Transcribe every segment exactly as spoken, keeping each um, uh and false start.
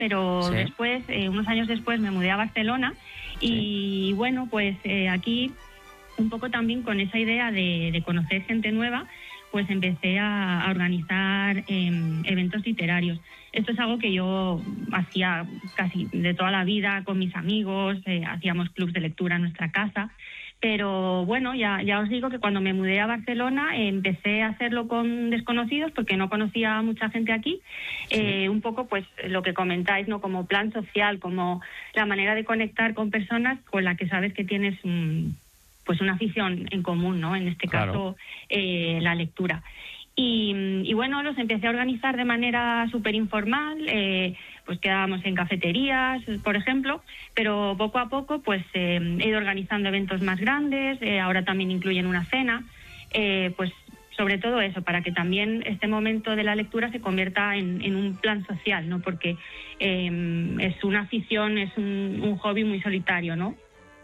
pero Sí. después, eh, unos años después, me mudé a Barcelona y Sí. bueno, pues eh, aquí un poco también con esa idea de, de conocer gente nueva, pues empecé a, a organizar eh, eventos literarios. Esto es algo que yo hacía casi de toda la vida con mis amigos, eh, hacíamos clubs de lectura en nuestra casa, pero bueno, ya, ya os digo que cuando me mudé a Barcelona eh, empecé a hacerlo con desconocidos porque no conocía a mucha gente aquí, eh, un poco pues lo que comentáis, ¿no? Como plan social, como la manera de conectar con personas con las que sabes que tienes un... pues una afición en común, ¿no? En este Claro. caso, eh, la lectura. Y, y bueno, los empecé a organizar de manera súper informal, eh, pues quedábamos en cafeterías, por ejemplo, pero poco a poco pues eh, he ido organizando eventos más grandes, eh, ahora también incluyen una cena, eh, pues sobre todo eso, para que también este momento de la lectura se convierta en, en un plan social, ¿no? Porque eh, es una afición, es un, un hobby muy solitario, ¿no?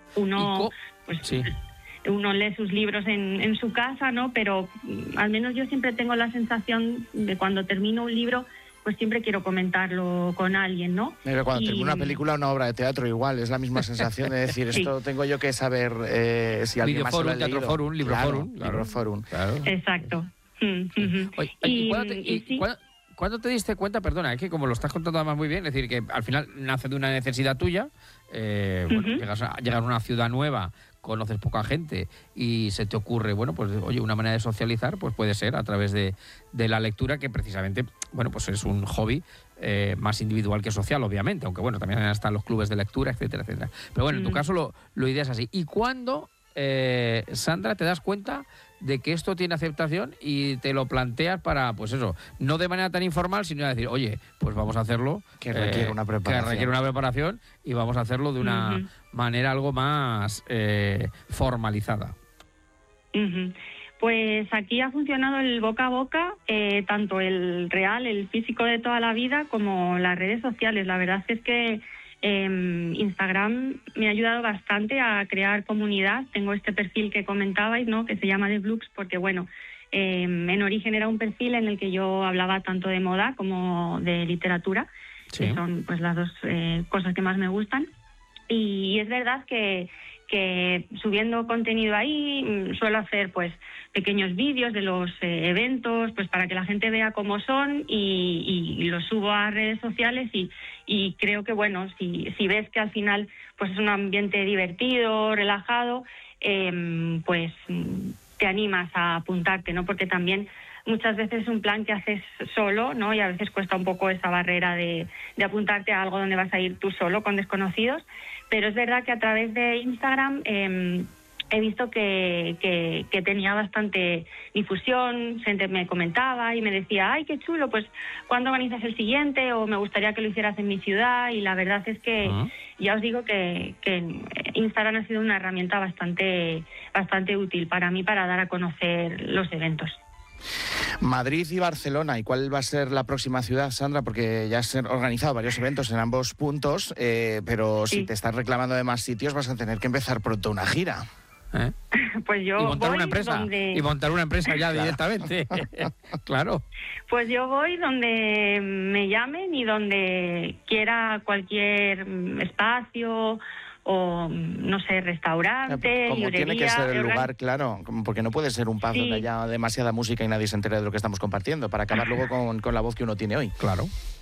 Uno, pues... Sí. uno lee sus libros en, en su casa, ¿no? Pero mm, al menos yo siempre tengo la sensación de cuando termino un libro, pues siempre quiero comentarlo con alguien, ¿no? Pero cuando Y- termina una película o una obra de teatro igual, es la misma sensación de decir, Sí. esto tengo yo que saber eh, si alguien más se lo ha Videoforum, leído. Teatroforum, Libroforum, Claro, claro. Libroforum. Claro. Exacto. Mm, ujú. Oye, ¿y Y- cuándo te, y y sí. cuándo- cuándo te diste cuenta, perdona, es que como lo estás contando además muy bien, es decir, que al final nace de una necesidad tuya, eh, bueno, Ujú. llegas a, llegas a una ciudad nueva, conoces poca gente y se te ocurre, bueno, pues oye, una manera de socializar, pues puede ser a través de, de la lectura, que precisamente, bueno, pues es un hobby eh, más individual que social, obviamente, aunque bueno, también están los clubes de lectura, etcétera, etcétera. Pero bueno, en tu Mm. caso lo, lo ideas así. ¿Y cuándo, eh, Sandra, te das cuenta de que esto tiene aceptación y te lo planteas para, pues eso, no de manera tan informal, sino a decir, oye, pues vamos a hacerlo. Que requiere una preparación. Que requiere una preparación y vamos a hacerlo de una Ujú. manera algo más eh, formalizada. Ujú. Pues aquí ha funcionado el boca a boca, eh, tanto el real, el físico de toda la vida, como las redes sociales. La verdad es que eh, Instagram me ha ayudado bastante a crear comunidad. Tengo este perfil que comentabais, ¿no? Que se llama The Bloops, porque bueno, eh, en origen era un perfil en el que yo hablaba tanto de moda como de literatura, Sí. que son pues las dos eh, cosas que más me gustan. Y es verdad que, que subiendo contenido ahí mm, suelo hacer pues pequeños vídeos de los eh, eventos, pues para que la gente vea cómo son y, y los subo a redes sociales y, y creo que bueno, si, si ves que al final pues es un ambiente divertido, relajado, eh, pues mm, te animas a apuntarte, ¿no? Porque también muchas veces es un plan que haces solo, ¿no? Y a veces cuesta un poco esa barrera de, de apuntarte a algo donde vas a ir tú solo con desconocidos. Pero es verdad que a través de Instagram eh, he visto que, que, que tenía bastante difusión, gente me comentaba y me decía, ay, qué chulo, pues ¿cuándo organizas el siguiente? O me gustaría que lo hicieras en mi ciudad. Y la verdad es que Ah. ya os digo que, que Instagram ha sido una herramienta bastante, bastante útil para mí para dar a conocer los eventos. Madrid y Barcelona, ¿y cuál va a ser la próxima ciudad, Sandra? Porque ya has organizado varios eventos en ambos puntos, eh, pero Sí. si te estás reclamando de más sitios vas a tener que empezar pronto una gira. ¿Eh? Pues yo Y montar voy una empresa. donde... Y montar una empresa ya Claro. directamente. Claro. Pues yo voy donde me llamen y donde quiera cualquier mm, espacio o, mm, no sé, restaurante, Como librería. tiene que ser el he organi- lugar, claro, como- porque no puede ser un pub Sí. donde haya demasiada música y nadie se entere de lo que estamos compartiendo, para acabar luego con, con la voz que uno tiene hoy. Claro.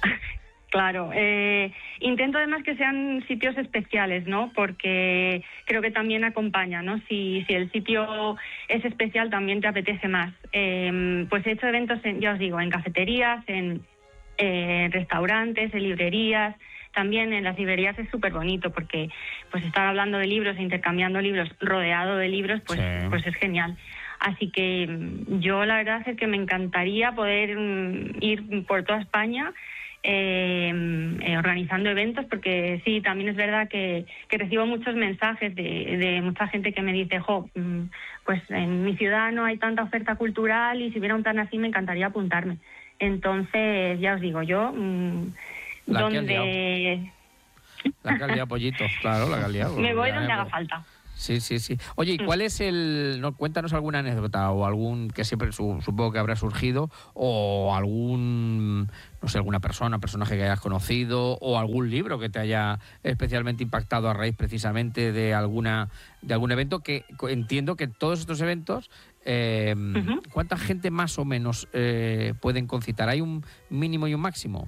Claro, eh, intento además que sean sitios especiales, ¿no? Porque creo que también acompaña, ¿no? Si, si el sitio es especial también te apetece más. Eh, pues he hecho eventos, en, ya os digo, en cafeterías, en eh, restaurantes, en librerías. También en las librerías es súper bonito porque pues estar hablando de libros e intercambiando libros rodeado de libros, pues, Sí. pues es genial. Así que mm, yo la verdad es que me encantaría poder mm, ir por toda España eh, eh, organizando eventos, porque sí, también es verdad que, que recibo muchos mensajes de, de mucha gente que me dice, jo, mm, pues en mi ciudad no hay tanta oferta cultural y si hubiera un plan así me encantaría apuntarme. Entonces, ya os digo, yo, mm, La que has donde La que has liado, pollito. Claro, la que has liado. me voy Ya, donde eh, haga falta. Sí, sí, sí. Oye, ¿y cuál es el...? No, cuéntanos alguna anécdota o algún que siempre su, supongo que habrá surgido, o algún, no sé, alguna persona, personaje que hayas conocido, o algún libro que te haya especialmente impactado a raíz precisamente de alguna de algún evento, que entiendo que todos estos eventos, eh, uh-huh. ¿cuánta gente más o menos eh, pueden concitar? ¿Hay un mínimo y un máximo?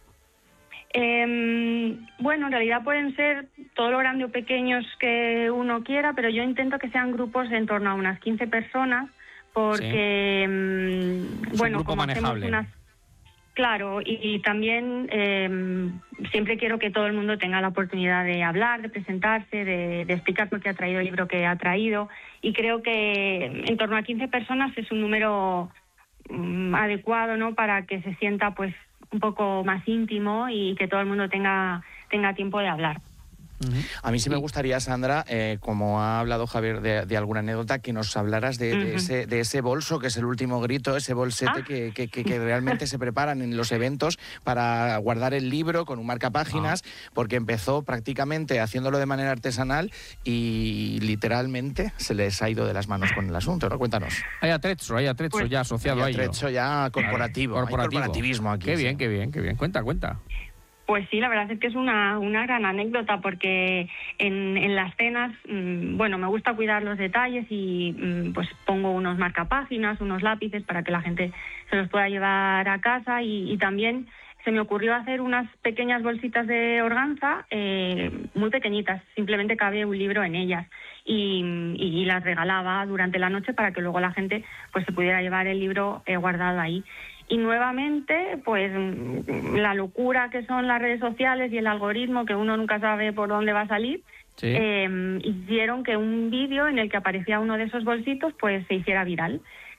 Eh, bueno, en realidad pueden ser todo lo grande o pequeños que uno quiera, pero yo intento que sean grupos en torno a unas quince personas, porque, sí. Es bueno, un grupo como manejable. hacemos unas... Claro, y, y también eh, siempre quiero que todo el mundo tenga la oportunidad de hablar, de presentarse, de, de explicar por qué ha traído el libro que ha traído, y creo que en torno a quince personas es un número um, adecuado, ¿no?, para que se sienta, pues, un poco más íntimo y que todo el mundo tenga, tenga tiempo de hablar. A mí sí me gustaría, Sandra, eh, como ha hablado Javier de, de alguna anécdota, que nos hablaras de, de, uh-huh. ese, de ese bolso que es el último grito, ese bolsete ah. que, que, que, que realmente se preparan en los eventos para guardar el libro con un marcapáginas, ah. porque empezó prácticamente haciéndolo de manera artesanal y literalmente se les ha ido de las manos con el asunto, ¿no? Cuéntanos. Hay atrezzo, hay atrezzo pues, ya asociado a ello. Hay atrezzo ya corporativo, vale. corporativo. Hay corporativismo aquí. Qué sí. bien, qué bien, qué bien. Cuenta, cuenta. Pues sí, la verdad es que es una, una gran anécdota, porque en, en las cenas, mmm, bueno, me gusta cuidar los detalles y mmm, pues pongo unos marcapáginas, unos lápices para que la gente se los pueda llevar a casa, y, y también se me ocurrió hacer unas pequeñas bolsitas de organza eh, muy pequeñitas, simplemente cabe un libro en ellas, y, y, y las regalaba durante la noche para que luego la gente pues se pudiera llevar el libro eh, guardado ahí. Y nuevamente, pues la locura que son las redes sociales y el algoritmo, que uno nunca sabe por dónde va a salir, sí. eh, hicieron que un vídeo en el que aparecía uno de esos bolsitos pues se hiciera viral.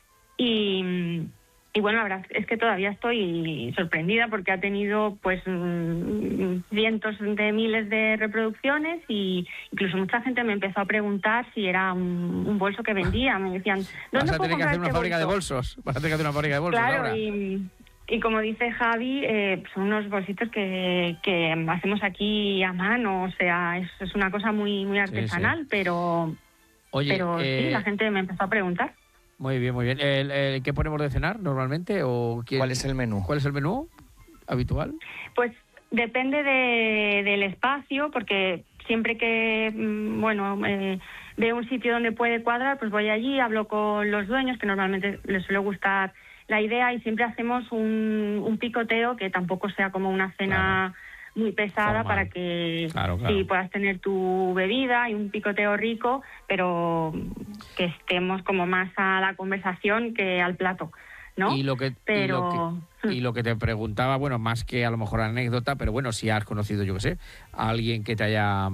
Y, y bueno, la verdad es que todavía estoy sorprendida, porque ha tenido pues cientos de miles de reproducciones, y incluso mucha gente me empezó a preguntar si era un, un bolso que vendía. Me decían, ¿dónde vas a tener que hacer una este fábrica bolso? de bolsos? Vas a tener que hacer una fábrica de bolsos claro, ahora. Y, y como dice Javi, eh, son unos bolsitos que, que hacemos aquí a mano, o sea, es, es una cosa muy, muy artesanal, sí, sí. pero, Oye, pero eh... sí, la gente me empezó a preguntar. Muy bien, muy bien. ¿El, el, ¿Qué ponemos de cenar normalmente? ¿O quién, ¿Cuál es el menú? ¿Cuál es el menú habitual? Pues depende de, del espacio, porque siempre que, bueno, eh, veo un sitio donde puede cuadrar, pues voy allí, hablo con los dueños, que normalmente les suele gustar la idea, y siempre hacemos un, un picoteo que tampoco sea como una cena... Claro. Muy pesada, formal, para que claro, claro. Sí, puedas tener tu bebida y un picoteo rico, pero que estemos como más a la conversación que al plato, ¿no? Y lo que, pero... y lo que, y lo que te preguntaba, bueno, más que a lo mejor anécdota, pero bueno, si has conocido, yo qué sé, a alguien que te haya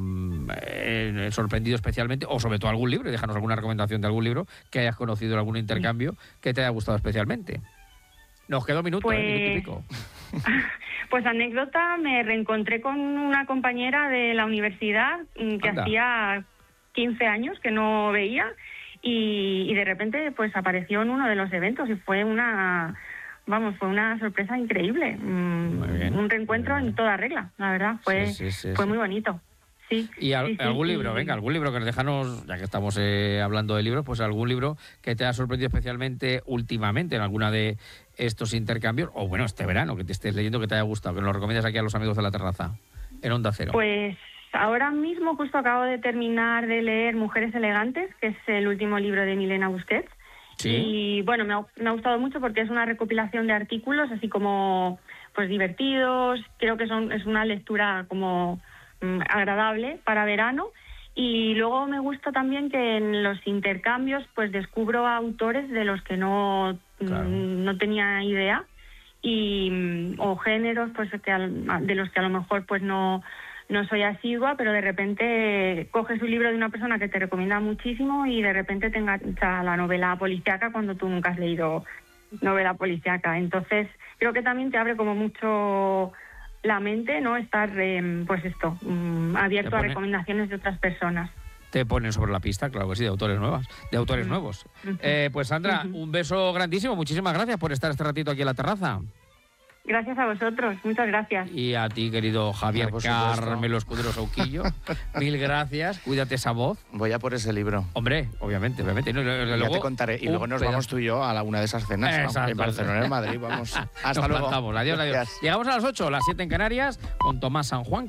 eh, sorprendido especialmente, o sobre todo algún libro, y déjanos alguna recomendación de algún libro que hayas conocido en algún intercambio, sí. que te haya gustado especialmente. Nos quedó un minuto, pues... eh, minuto y pico. Pues anécdota, me reencontré con una compañera de la universidad que Anda. hacía quince años que no veía, y, y de repente pues apareció en uno de los eventos, y fue una, vamos, fue una sorpresa increíble. Muy bien, un reencuentro en toda regla, la verdad, fue, sí, sí, sí, fue sí. muy bonito. Sí, y al, sí, sí, algún sí, libro, sí. venga, algún libro que nos dejanos, ya que estamos eh, hablando de libros, pues algún libro que te haya sorprendido especialmente últimamente en alguna de estos intercambios, o bueno, este verano, que te estés leyendo, que te haya gustado, que nos lo recomiendas aquí a los amigos de la terraza, en Onda Cero. Pues ahora mismo justo acabo de terminar de leer Mujeres Elegantes, que es el último libro de Milena Busquets. ¿Sí? Y bueno, me ha, me ha gustado mucho porque es una recopilación de artículos así como pues divertidos, creo que son es una lectura como agradable para verano, y luego me gusta también que en los intercambios pues descubro autores de los que no, claro. no tenía idea, y o géneros pues que al, de los que a lo mejor pues no no soy asidua, pero de repente coges un libro de una persona que te recomienda muchísimo y de repente te engancha la novela policíaca cuando tú nunca has leído novela policíaca. Entonces creo que también te abre como mucho la mente, ¿no? Estar, eh, pues esto, um, abierto pone, a recomendaciones de otras personas. Te ponen sobre la pista, claro que sí, de autores nuevas, de autores uh-huh. nuevos. Uh-huh. Eh, pues Sandra, uh-huh. un beso grandísimo, muchísimas gracias por estar este ratito aquí en la terraza. Gracias a vosotros, muchas gracias. Y a ti, querido Javier Por supuesto. Carmelo Escudero Sauquillo, mil gracias, cuídate esa voz. Voy a por ese libro. Hombre, obviamente, obviamente. No, Ya luego, te contaré. Y un luego nos pedazo. vamos tú y yo a la una de esas cenas, ¿no? Exacto. En Barcelona, en Madrid, vamos. Hasta Nos luego. plantamos. Adiós, adiós. Gracias. Llegamos a las ocho, las siete en Canarias, con Tomás San Juan.